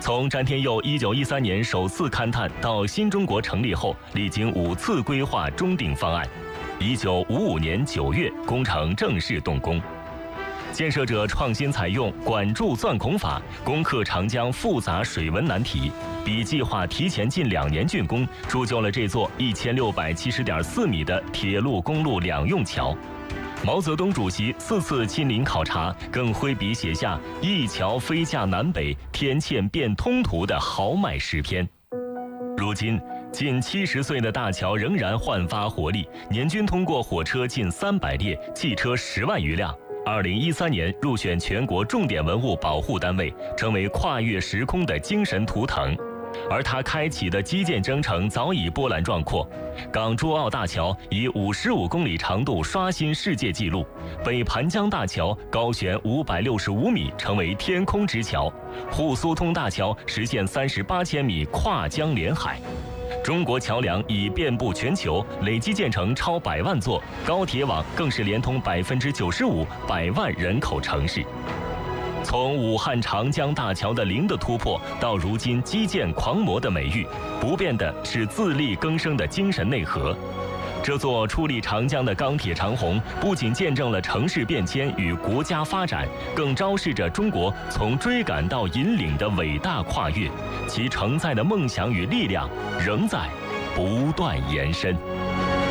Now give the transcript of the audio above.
从詹天佑1913年首次勘探到新中国成立后，历经5次规划终定方案。1955年9月，工程正式动工。建设者创新采用管柱钻孔法，攻克长江复杂水文难题，比计划提前近2年竣工，铸就了这座1670.4米的铁路公路两用桥。毛泽东主席4次亲临考察，更挥笔写下“一桥飞架南北，天堑变通途”的豪迈诗篇。如今，近70岁的大桥仍然焕发活力，年均通过火车近300列，汽车10万余辆。2013年入选全国重点文物保护单位，成为跨越时空的精神图腾。而它开启的基建征程早已波澜壮阔，港珠澳大桥以55公里长度刷新世界纪录，北盘江大桥高悬565米，成为天空之桥，沪苏通大桥实现38千米跨江连海。中国桥梁已遍布全球，累计建成超100万座，高铁网更是连通95%100万人口城市。从武汉长江大桥的零的突破，到如今基建狂魔的美誉，不变的是自力更生的精神内核。这座矗立长江的钢铁长虹，不仅见证了城市变迁与国家发展，更昭示着中国从追赶到引领的伟大跨越，其承载的梦想与力量仍在不断延伸。